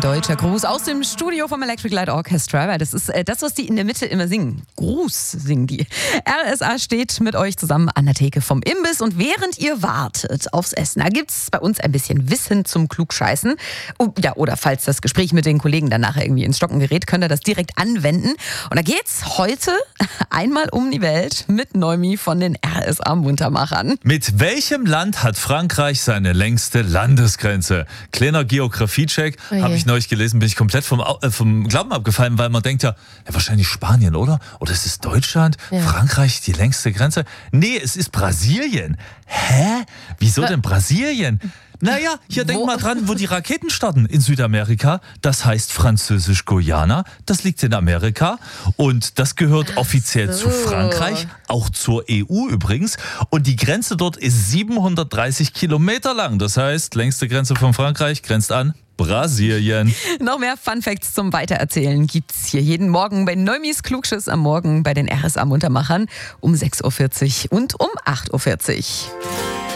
deutscher Gruß aus dem Studio vom Electric Light Orchestra, weil das ist das, was die in der Mitte immer singen. Gruß singen die. RSA steht mit euch zusammen an der Theke vom Imbiss und während ihr wartet aufs Essen, da gibt's bei uns ein bisschen Wissen zum Klugscheißen. Ja, oder falls das Gespräch mit den Kollegen dann nachher irgendwie ins Stocken gerät, könnt ihr das direkt anwenden. Und da geht's heute einmal um die Welt mit Noemi von den RSA-Muntermachern. Mit welchem Land hat Frankreich seine längste Landesgrenze? Kleiner Geografie-Check, habe ich neulich gelesen, bin ich komplett vom Glauben abgefallen, weil man denkt ja wahrscheinlich Spanien, oder? Oder ist es Deutschland? Ja. Frankreich, die längste Grenze? Nee, es ist Brasilien. Hä? Wieso denn Brasilien? Naja, hier denkt mal dran, wo die Raketen starten in Südamerika. Das heißt Französisch-Guyana. Das liegt in Amerika. Und das gehört offiziell zu Frankreich, auch zur EU übrigens. Und die Grenze dort ist 730 Kilometer lang. Das heißt, längste Grenze von Frankreich grenzt an Brasilien. Noch mehr Funfacts zum Weitererzählen gibt's hier jeden Morgen bei Noimis Klugschiss am Morgen bei den RSA-Muntermachern um 6.40 Uhr und um 8.40 Uhr.